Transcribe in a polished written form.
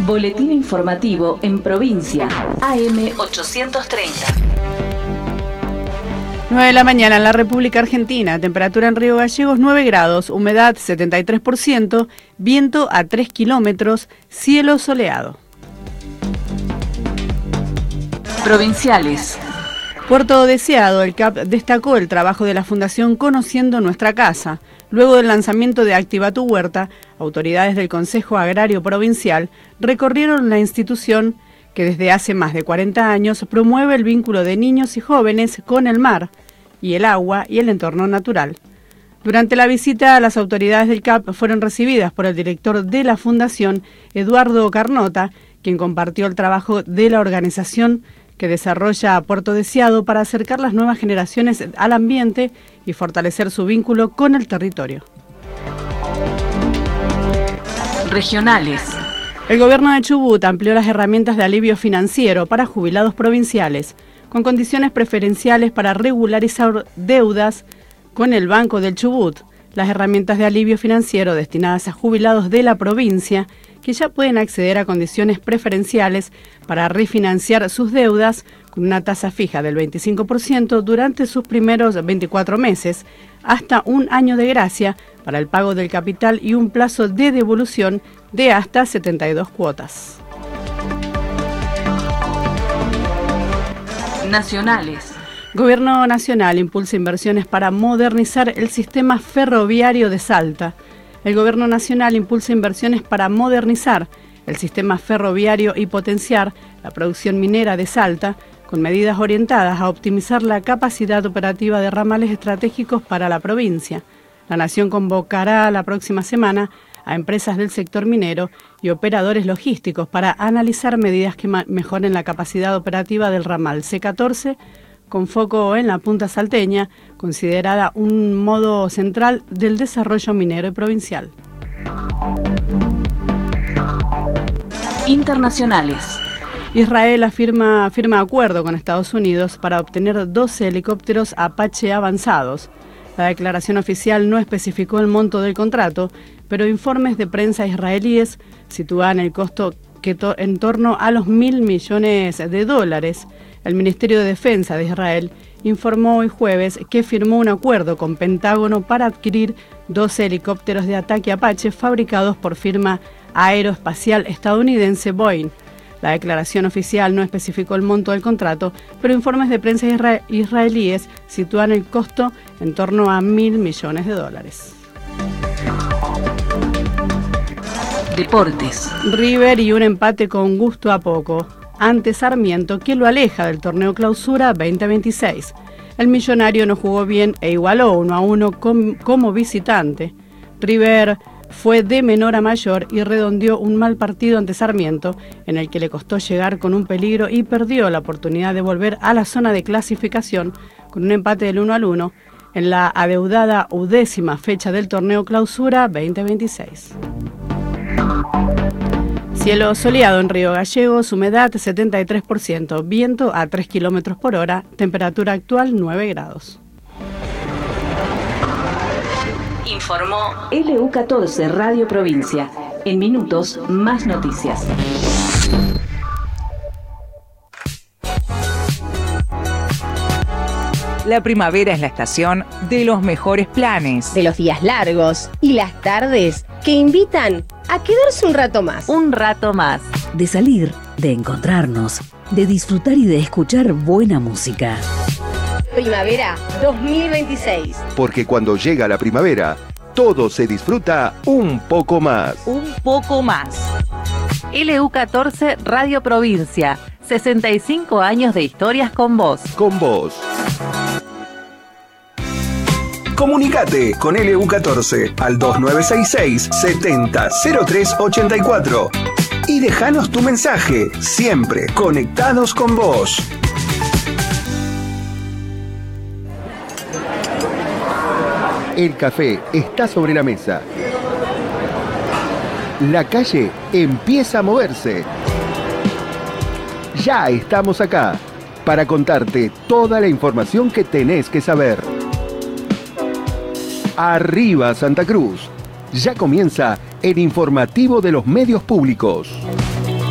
Boletín informativo en provincia. AM 830. 9 de la mañana en la República Argentina. Temperatura en Río Gallegos 9 grados, humedad 73%, viento a 3 kilómetros, cielo soleado. Provinciales. Puerto Deseado, el CAP destacó el trabajo de la Fundación Conociendo Nuestra Casa. Luego del lanzamiento de Activa tu Huerta, autoridades del Consejo Agrario Provincial recorrieron la institución que desde hace más de 40 años promueve el vínculo de niños y jóvenes con el mar y el agua y el entorno natural. Durante la visita, las autoridades del CAP fueron recibidas por el director de la Fundación, Eduardo Carnota, quien compartió el trabajo de la organización que desarrolla Puerto Deseado para acercar las nuevas generaciones al ambiente y fortalecer su vínculo con el territorio. Regionales. El gobierno de Chubut amplió las herramientas de alivio financiero para jubilados provinciales, con condiciones preferenciales para regularizar deudas con el Banco del Chubut. Las herramientas de alivio financiero destinadas a jubilados de la provincia que ya pueden acceder a condiciones preferenciales para refinanciar sus deudas con una tasa fija del 25% durante sus primeros 24 meses, hasta un año de gracia para el pago del capital y un plazo de devolución de hasta 72 cuotas. Nacionales. Gobierno Nacional impulsa inversiones para modernizar el sistema ferroviario de Salta. El Gobierno Nacional impulsa inversiones para modernizar el sistema ferroviario y potenciar la producción minera de Salta, con medidas orientadas a optimizar la capacidad operativa de ramales estratégicos para la provincia. La Nación convocará la próxima semana a empresas del sector minero y operadores logísticos para analizar medidas que mejoren la capacidad operativa del ramal C14, con foco en la punta salteña, considerada un modo central del desarrollo minero y provincial. Internacionales. Israel firma acuerdo con Estados Unidos para obtener 12 helicópteros Apache avanzados. La declaración oficial no especificó el monto del contrato, pero informes de prensa israelíes sitúan el costo en torno a los $1.000 millones. El Ministerio de Defensa de Israel informó hoy jueves que firmó un acuerdo con Pentágono para adquirir 12 helicópteros de ataque Apache fabricados por firma aeroespacial estadounidense Boeing. La declaración oficial no especificó el monto del contrato, pero informes de prensa israelíes sitúan el costo en torno a $1.000 millones. Deportes. River y un empate con gusto a poco ante Sarmiento, que lo aleja del torneo Clausura 2026. El millonario no jugó bien e igualó 1-1 como visitante. River fue de menor a mayor y redondeó un mal partido ante Sarmiento, en el que le costó llegar con un peligro y perdió la oportunidad de volver a la zona de clasificación con un empate del 1-1 en la adeudada 10ª fecha del torneo Clausura 2026. Cielo soleado en Río Gallegos, humedad 73%, viento a 3 kilómetros por hora, temperatura actual 9 grados. Informó LU14 Radio Provincia. En minutos, más noticias. La primavera es la estación de los mejores planes. De los días largos y las tardes que invitan a quedarse un rato más. Un rato más. De salir, de encontrarnos, de disfrutar y de escuchar buena música. Primavera 2026. Porque cuando llega la primavera, todo se disfruta un poco más. Un poco más. LU14 Radio Provincia. 65 años de historias con vos. Con vos. Comunicate con LU14 al 2966 700384 y dejanos tu mensaje, siempre conectados con vos. El café está sobre la mesa. La calle empieza a moverse. Ya estamos acá para contarte toda la información que tenés que saber. Arriba Santa Cruz. Ya comienza el informativo de los medios públicos.